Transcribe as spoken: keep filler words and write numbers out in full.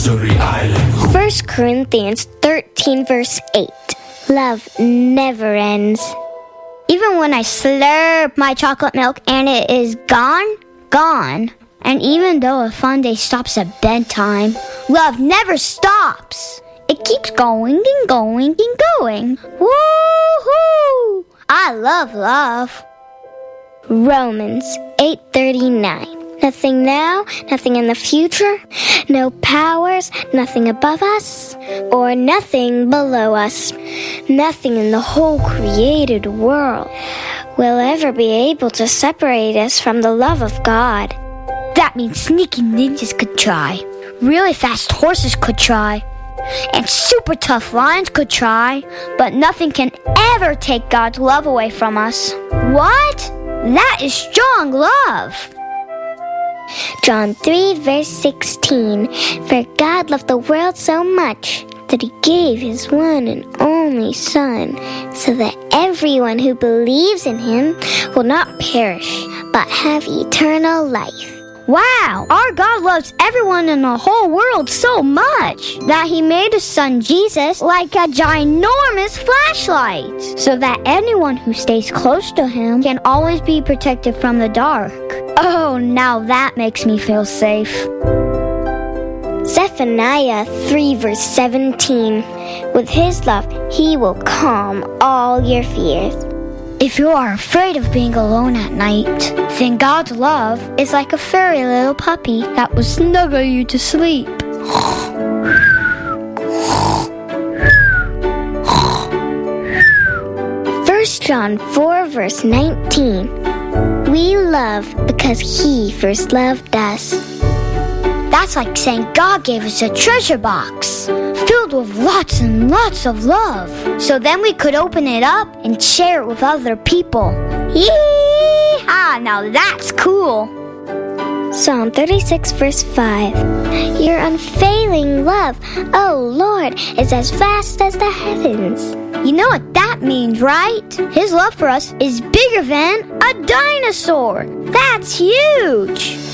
Mystery Island. First Corinthians thirteen verse eight. Love never ends. Even when I slurp my chocolate milk and it is gone, gone. And even though a fun day stops at bedtime, love never stops. It keeps going and going and going. Woo-hoo! I love love. Romans eight thirty-nine. Nothing now, nothing in the future, no powers, nothing above us, or nothing below us. Nothing in the whole created world will ever be able to separate us from the love of God. That means sneaky ninjas could try, really fast horses could try, and super tough lions could try, but nothing can ever take God's love away from us. What? That is strong love. John three verse sixteen. For God loved the world so much that he gave his one and only Son, so that everyone who believes in him will not perish, but have eternal life. Wow, our God loves everyone in the whole world so much that he made his son Jesus like a ginormous flashlight, so that anyone who stays close to him can always be protected from the dark. Oh, now that makes me feel safe. Zephaniah three verse seventeen. With his love, he will calm all your fears. If you are afraid of being alone at night, then God's love is like a furry little puppy that will snuggle you to sleep. First John four verse nineteen. We love because he first loved us. That's like saying God gave us a treasure box filled with lots and lots of love, so then we could open it up and share it with other people. Yee-haw! Now that's cool. Psalm thirty-six verse five. Your unfailing love, oh Lord, is as vast as the heavens. You know what that means, right? His love for us is bigger than a dinosaur. That's huge.